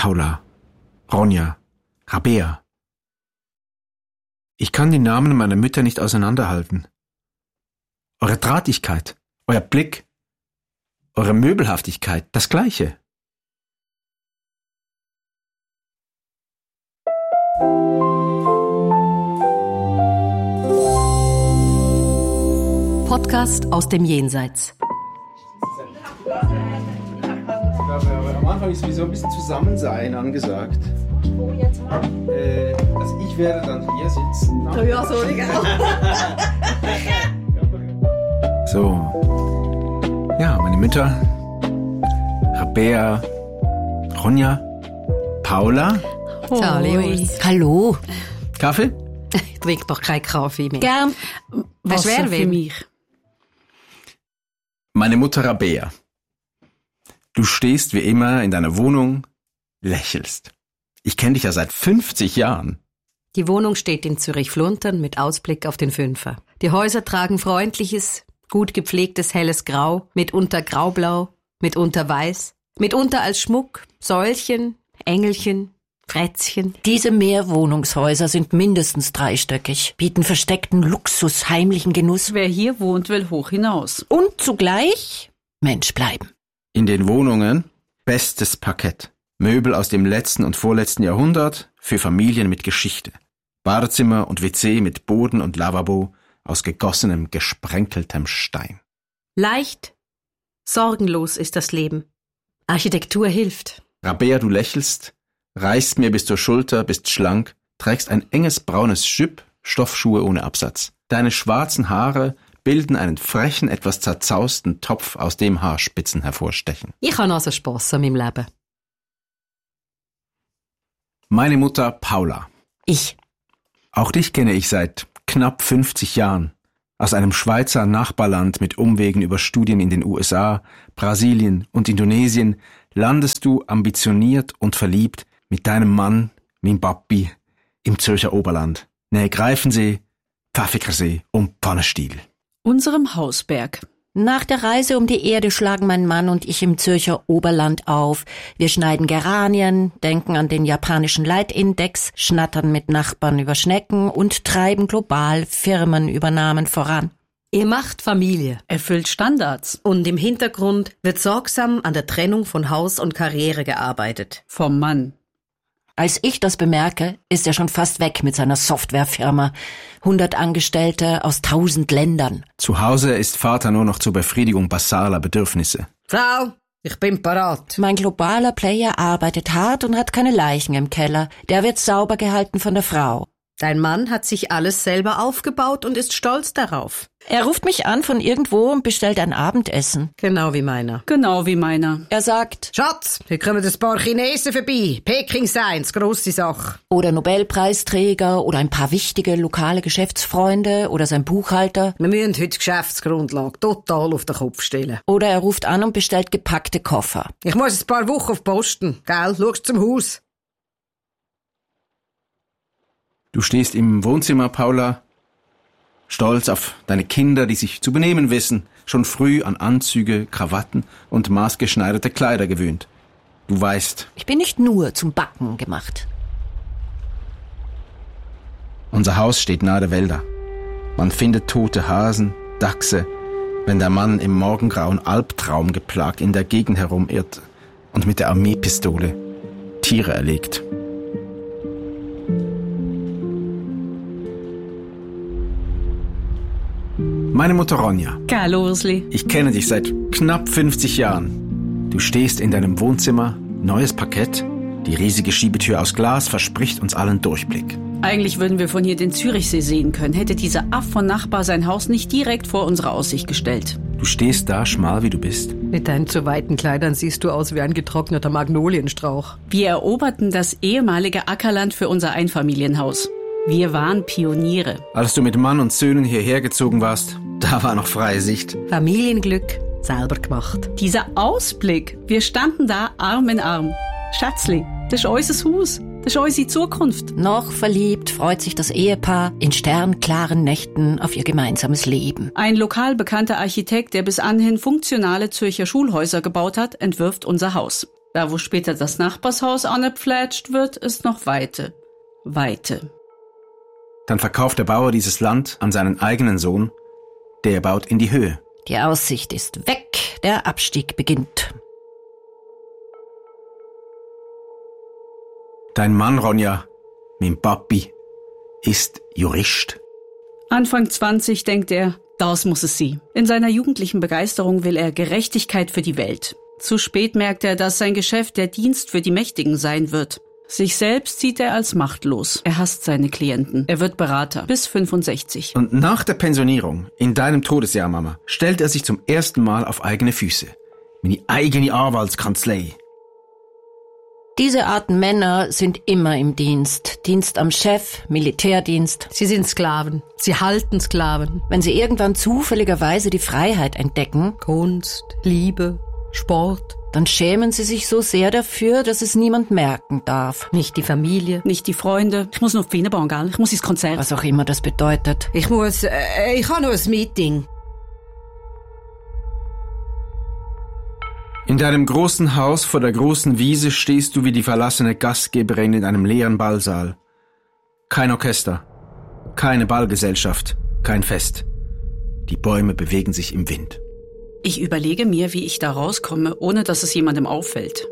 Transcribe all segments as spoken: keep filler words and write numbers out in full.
Paula, Ronja, Rabea. Ich kann die Namen meiner Mütter nicht auseinanderhalten. Eure Drahtigkeit, euer Blick, eure Möbelhaftigkeit, das Gleiche. Podcast aus dem Jenseits. Am Anfang ist sowieso ein bisschen Zusammensein angesagt. Wo jetzt mal? Äh, also ich werde dann hier sitzen. Oh ja, sorry, genau. So. Ja, meine Mütter. Rabea, Ronja, Paula. Hallo. Hallo. Kaffee? Ich trinke doch keinen Kaffee mehr. Gern. Was Wasser wäre für mich. Meine Mutter Rabea. Du stehst wie immer in deiner Wohnung, lächelst. Ich kenne dich ja seit fünfzig Jahren. Die Wohnung steht in Zürich-Fluntern mit Ausblick auf den Fünfer. Die Häuser tragen freundliches, gut gepflegtes helles Grau, mitunter graublau, mitunter weiß, mitunter als Schmuck, Säulchen, Engelchen, Frätzchen. Diese Mehrwohnungshäuser sind mindestens dreistöckig, bieten versteckten Luxus, heimlichen Genuss Wer hier wohnt, will hoch hinaus. und zugleich Mensch bleiben. In den Wohnungen bestes Parkett. Möbel aus dem letzten und vorletzten Jahrhundert für Familien mit Geschichte. Badezimmer und W C mit Boden und Lavabo aus gegossenem, gesprenkeltem Stein. Leicht, sorgenlos ist das Leben. Architektur hilft. Rabea, du lächelst, reichst mir bis zur Schulter, bist schlank, trägst ein enges braunes Jüpp, Stoffschuhe ohne Absatz. Deine schwarzen Haare bilden einen frechen, etwas zerzausten Topf, aus dem Haarspitzen hervorstechen. Ich habe also Spass an meinem Leben. Meine Mutter Paula. Ich. Auch dich kenne ich seit knapp fünfzig Jahren. Aus einem Schweizer Nachbarland mit Umwegen über Studien in den U S A, Brasilien und Indonesien landest du ambitioniert und verliebt mit deinem Mann, mein Papi, im Zürcher Oberland. Nähe Greifensee, Pfäffikensee und Pfannenstiel. Unserem Hausberg. Nach der Reise um die Erde schlagen mein Mann und ich im Zürcher Oberland auf. Wir schneiden Geranien, denken an den japanischen Leitindex, schnattern mit Nachbarn über Schnecken und treiben global Firmenübernahmen voran. Ihr macht Familie. Erfüllt Standards. Und im Hintergrund wird sorgsam an der Trennung von Haus und Karriere gearbeitet. Vom Mann. Als ich das bemerke, ist er schon fast weg mit seiner Softwarefirma. Hundert Angestellte aus tausend Ländern. Zu Hause ist Vater nur noch zur Befriedigung basaler Bedürfnisse. Frau, ich bin parat. Mein globaler Player arbeitet hart und hat keine Leichen im Keller. Der wird sauber gehalten von der Frau. Dein Mann hat sich alles selber aufgebaut und ist stolz darauf. Er ruft mich an von irgendwo und bestellt ein Abendessen. Genau wie meiner. Genau wie meiner. Er sagt, Schatz, hier kommen ein paar Chinesen vorbei. Peking Science, grosse Sache. oder Nobelpreisträger oder ein paar wichtige lokale Geschäftsfreunde oder sein Buchhalter. Wir müssen heute die Geschäftsgrundlage total auf den Kopf stellen. Oder er ruft an und bestellt gepackte Koffer. Ich muss ein paar Wochen auf Posten. Gell, schaust zum Haus. Du stehst im Wohnzimmer, Paula, stolz auf deine Kinder, die sich zu benehmen wissen, schon früh an Anzüge, Krawatten und maßgeschneiderte Kleider gewöhnt. Du weißt, Ich bin nicht nur zum Backen gemacht. unser Haus steht nahe der Wälder. Man findet tote Hasen, Dachse, wenn der Mann im morgengrauen Albtraum geplagt in der Gegend herumirrt und mit der Armeepistole Tiere erlegt. Meine Mutter Ronja. Gell, Ursli. Ich kenne dich seit knapp fünfzig Jahren. Du stehst in deinem Wohnzimmer, neues Parkett, die riesige Schiebetür aus Glas verspricht uns allen Durchblick. Eigentlich würden wir von hier den Zürichsee sehen können, hätte dieser Aff von Nachbar sein Haus nicht direkt vor unsere Aussicht gestellt. Du stehst da, schmal wie du bist. Mit deinen zu weiten Kleidern siehst du aus wie ein getrockneter Magnolienstrauch. Wir eroberten das ehemalige Ackerland für unser Einfamilienhaus. Wir waren Pioniere. Als du mit Mann und Söhnen hierher gezogen warst, da war noch freie Sicht. Familienglück, selber gemacht. Dieser Ausblick, wir standen da Arm in Arm. Schätzli, das ist unser Haus, das ist unsere Zukunft. Noch verliebt freut sich das Ehepaar in sternklaren Nächten auf ihr gemeinsames Leben. Ein lokal bekannter Architekt, der bis anhin funktionale Zürcher Schulhäuser gebaut hat, entwirft unser Haus. Da, wo später das Nachbarshaus angepflätscht wird, ist noch Weite. Weite. Dann verkauft der Bauer dieses Land an seinen eigenen Sohn. Der baut in die Höhe. Die Aussicht ist weg, der Abstieg beginnt. Dein Mann, Ronja, mein Papi, ist Jurist. Anfang zwanzig denkt er, das muss es sie. In seiner jugendlichen Begeisterung will er Gerechtigkeit für die Welt. Zu spät merkt er, dass sein Geschäft der Dienst für die Mächtigen sein wird. Sich selbst sieht er als machtlos. Er hasst seine Klienten. Er wird Berater. Bis fünfundsechzig. Und nach der Pensionierung, in deinem Todesjahr, Mama, stellt er sich zum ersten Mal auf eigene Füße. Meine eigene Anwaltskanzlei. Diese Art Männer sind immer im Dienst. Dienst am Chef, Militärdienst. Sie sind Sklaven. Sie halten Sklaven. Wenn sie irgendwann zufälligerweise die Freiheit entdecken, Kunst, Liebe, Sport. Dann schämen sie sich so sehr dafür, dass es niemand merken darf. Nicht die Familie. Nicht die Freunde. Ich muss noch auf die Wienerbahn, gell? Ich muss ins Konzert. Was auch immer das bedeutet. Ich muss, äh, ich habe noch ein Meeting. In deinem großen Haus vor der großen Wiese stehst du wie die verlassene Gastgeberin in einem leeren Ballsaal. Kein Orchester, keine Ballgesellschaft, kein Fest. Die Bäume bewegen sich im Wind. Ich überlege mir, wie ich da rauskomme, ohne dass es jemandem auffällt.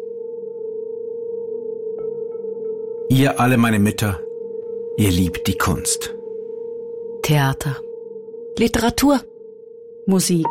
Ihr alle meine Mütter, ihr liebt die Kunst. Theater. Literatur. Musik.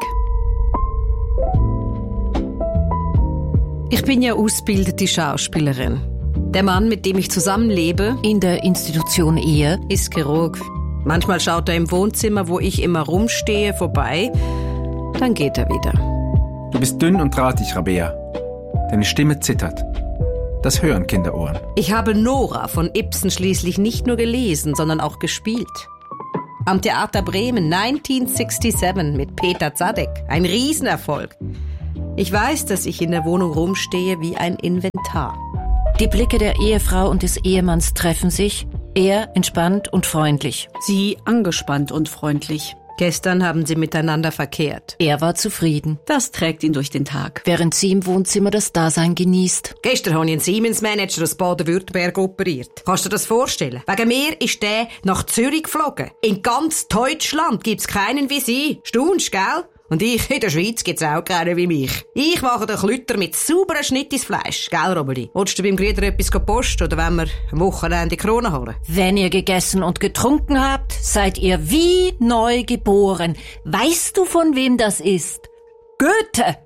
Ich bin ja ausgebildete Schauspielerin. Der Mann, mit dem ich zusammenlebe, In der Institution Ehe. ist Chirurg. Manchmal schaut er im Wohnzimmer, wo ich immer rumstehe, vorbei. Dann geht er wieder. Du bist dünn und drahtig, Rabea. Deine Stimme zittert. Das hören Kinderohren. Ich habe Nora von Ibsen schließlich nicht nur gelesen, sondern auch gespielt. Am Theater Bremen neunzehnhundertsiebenundsechzig mit Peter Zadek. Ein Riesenerfolg. Ich weiß, dass ich in der Wohnung rumstehe wie ein Inventar. Die Blicke der Ehefrau und des Ehemanns treffen sich. Er entspannt und freundlich. Sie angespannt und freundlich. Gestern haben sie miteinander verkehrt. Er war zufrieden, Das trägt ihn durch den Tag. während sie im Wohnzimmer das Dasein genießt. Gestern habe ich einen Siemens-Manager aus Baden-Württemberg operiert. Kannst du dir das vorstellen? Wegen mir ist der nach Zürich geflogen. In ganz Deutschland gibt's keinen wie sie. Staunst, gell? Und ich, in der Schweiz gibt's auch keinen wie mich. Ich mache den Klütter mit sauberen Schnitt ins Fleisch. Gell, Robeli? Willst du beim Grieder etwas posten oder wenn wir am Wochenende Krone holen? Wenn ihr gegessen und getrunken habt, seid ihr wie neu geboren. Weißt du, von wem das ist? Goethe!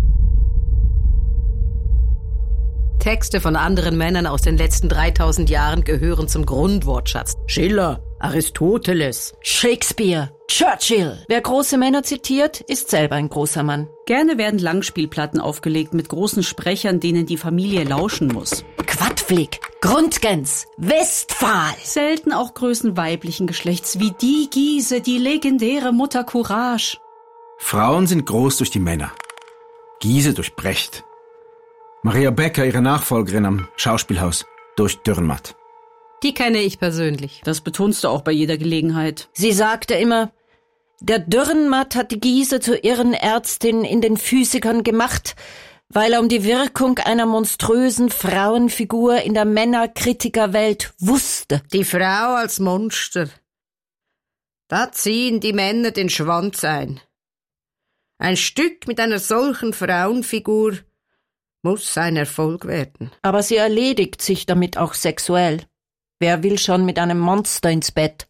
Texte von anderen Männern aus den letzten dreitausend Jahren gehören zum Grundwortschatz. Schiller, Aristoteles. Shakespeare, Churchill. Wer große Männer zitiert, ist selber ein großer Mann. Gerne werden Langspielplatten aufgelegt mit großen Sprechern, denen die Familie lauschen muss. Quadflick, Grundgens, Westphal. Selten auch Größen weiblichen Geschlechts wie die Giese, die legendäre Mutter Courage. Frauen sind groß durch die Männer. Giese durch Brecht. Maria Becker, ihre Nachfolgerin am Schauspielhaus, durch Dürrenmatt. Die kenne ich persönlich. Das betonst du auch bei jeder Gelegenheit. Sie sagte immer, der Dürrenmatt hat die Giese zur Irrenärztin in den Physikern gemacht, weil er um die Wirkung einer monströsen Frauenfigur in der Männerkritikerwelt wusste. Die Frau als Monster. Da ziehen die Männer den Schwanz ein. Ein Stück mit einer solchen Frauenfigur muss ein Erfolg werden. Aber sie erledigt sich damit auch sexuell. Wer will schon mit einem Monster ins Bett?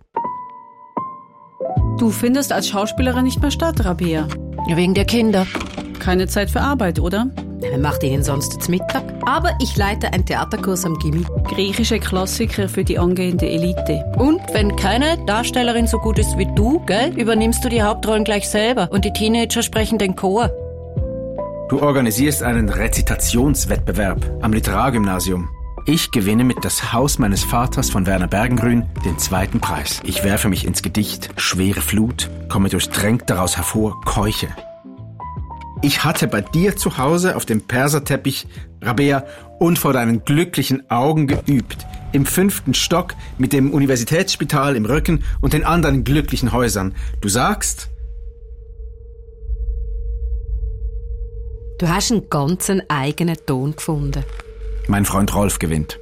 Du findest als Schauspielerin nicht mehr statt, Rabea. Wegen der Kinder. Keine Zeit für Arbeit, oder? Wer macht Ihnen sonst zum Mittag? Aber ich leite einen Theaterkurs am Gimmi. Griechische Klassiker für die angehende Elite. Und wenn keine Darstellerin so gut ist wie du, gell, übernimmst du die Hauptrollen gleich selber und die Teenager sprechen den Chor. Du organisierst einen Rezitationswettbewerb am Literargymnasium. Ich gewinne mit Das Haus meines Vaters von Werner Bergengrün den zweiten Preis. Ich werfe mich ins Gedicht Schwere Flut, komme durchdrängt daraus hervor, keuche. Ich hatte bei dir zu Hause auf dem Perserteppich, Rabea, und vor deinen glücklichen Augen geübt. Im fünften Stock mit dem Universitätsspital im Rücken und den anderen glücklichen Häusern. Du sagst... Du hast einen ganzen eigenen Ton gefunden. Mein Freund Rolf gewinnt.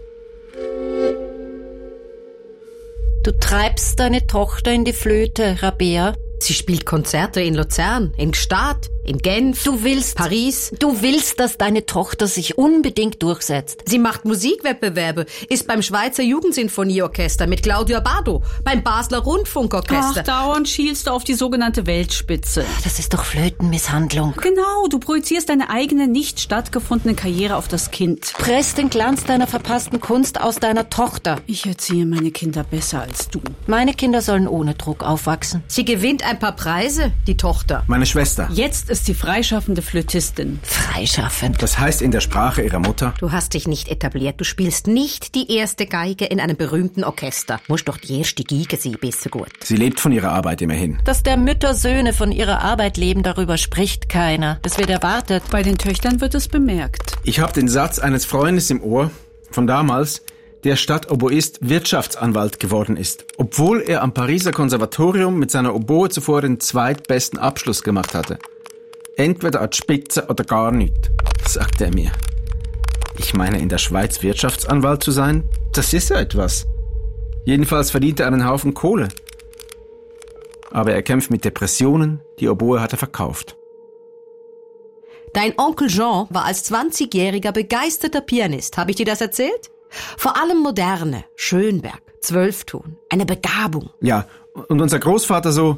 Du treibst deine Tochter in die Flöte, Rabea. Sie spielt Konzerte in Luzern, in Gstaad, in Genf, Du willst, Paris. du willst, dass deine Tochter sich unbedingt durchsetzt. Sie macht Musikwettbewerbe, ist beim Schweizer Jugendsinfonieorchester mit Claudio Abbado, beim Basler Ach, Rundfunkorchester. dauernd schielst du auf die sogenannte Weltspitze. Das ist doch Flötenmisshandlung. Genau, du projizierst deine eigene nicht stattgefundene Karriere auf das Kind. Press den Glanz deiner verpassten Kunst aus deiner Tochter. Ich erziehe meine Kinder besser als du. Meine Kinder sollen ohne Druck aufwachsen. Sie gewinnt ein paar Preise, die Tochter. Meine Schwester. Jetzt ist sie freischaffende Flötistin. Freischaffend. Das heißt in der Sprache ihrer Mutter. Du hast dich nicht etabliert. Du spielst nicht die erste Geige in einem berühmten Orchester. Musst doch die erste Geige sein, bist du gut. Sie lebt von ihrer Arbeit immerhin. Dass der Mütter Söhne von ihrer Arbeit leben, darüber spricht keiner. Das wird erwartet. Bei den Töchtern wird es bemerkt. Ich habe den Satz eines Freundes im Ohr von damals, der statt Oboist Wirtschaftsanwalt geworden ist, obwohl er am Pariser Konservatorium mit seiner Oboe zuvor den zweitbesten Abschluss gemacht hatte. Entweder an die Spitze oder gar nicht, sagte er mir. Ich meine, in der Schweiz Wirtschaftsanwalt zu sein, das ist ja etwas. Jedenfalls verdient er einen Haufen Kohle. Aber er kämpft mit Depressionen, die Oboe hat er verkauft. Dein Onkel Jean war als zwanzigjähriger begeisterter Pianist. Habe ich dir das erzählt? Vor allem moderne, Schönberg, Zwölfton, eine Begabung. Ja, und unser Großvater so...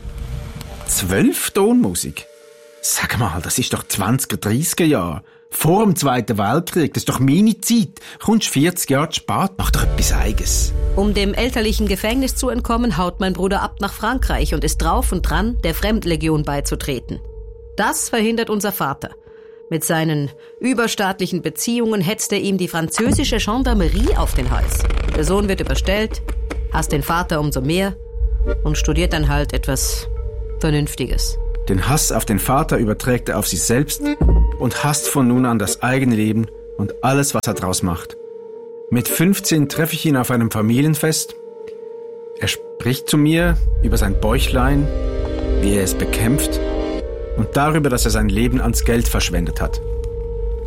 Zwölftonmusik? Sag mal, das ist doch zwanziger, dreissiger Jahre. Vor dem Zweiten Weltkrieg, das ist doch meine Zeit. Kommst vierzig Jahre zu spät, mach doch etwas Eigenes. Um dem elterlichen Gefängnis zu entkommen, haut mein Bruder ab nach Frankreich und ist drauf und dran, der Fremdlegion beizutreten. Das verhindert unser Vater. Mit seinen überstaatlichen Beziehungen hetzt er ihm die französische Gendarmerie auf den Hals. Der Sohn wird überstellt, hasst den Vater umso mehr und studiert dann halt etwas Vernünftiges. Den Hass auf den Vater überträgt er auf sich selbst und hasst von nun an das eigene Leben und alles, was er draus macht. Mit fünfzehn treffe ich ihn auf einem Familienfest. Er spricht zu mir über sein Bäuchlein, wie er es bekämpft und darüber, dass er sein Leben ans Geld verschwendet hat.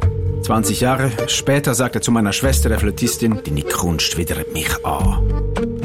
zwanzig Jahre später sagt er zu meiner Schwester, der Flötistin, «Deine Kunst widert mich an.»